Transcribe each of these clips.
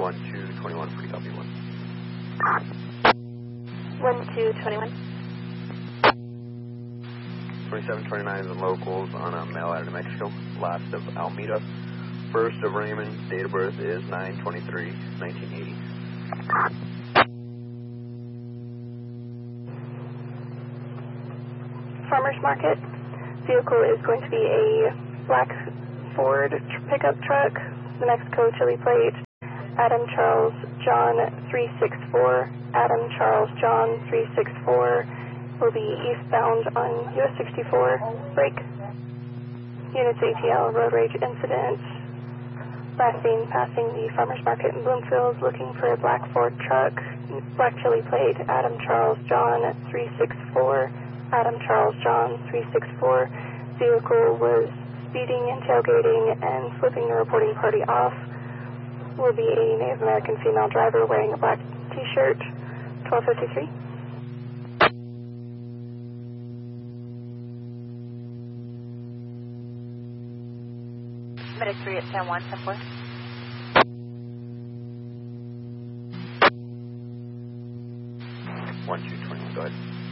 1221, free copy 1. 1221. 2729 is the locals on a mail out of New Mexico, last of Alameda. First of Raymond, date of birth is 9/23/1980. Farmers Market. Vehicle is going to be a black Ford pickup truck, New Mexico Chile plate, Adam Charles John 364, Adam Charles John 364, will be eastbound on US 64, break. Units ATL, road rage incident. Last seen passing the Farmers Market in Bloomfield, looking for a black Ford truck, black Chile plate, Adam Charles John 364, Adam Charles John 364. Vehicle was speeding and tailgating and flipping the reporting party off. Will be a Native American female driver wearing a black t-shirt, 1253. Medic 3 at 10-1, 10-4. One, 221, go ahead.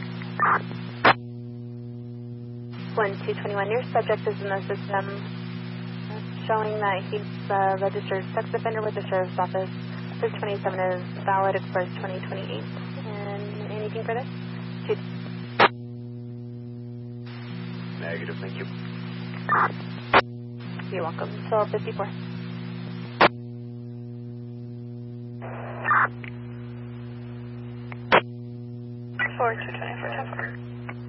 1221, your subject is in the system showing that he's a registered sex offender with the Sheriff's Office. This 27 is valid, expires 2028. And anything further? Negative, thank you. You're welcome. 1254. Four, 224, 10-4.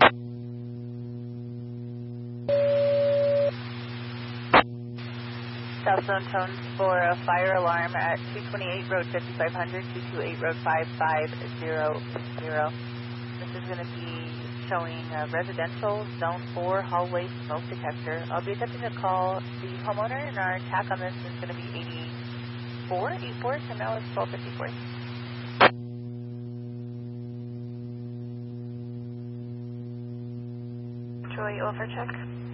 South zone tones for a fire alarm at 228 Road 5500, 228 Road 5500. This is going to be showing a residential zone 4 hallway smoke detector. I'll be attempting to call the homeowner, and our attack on this is going to be 84, so now it's 1254. Joy, overcheck.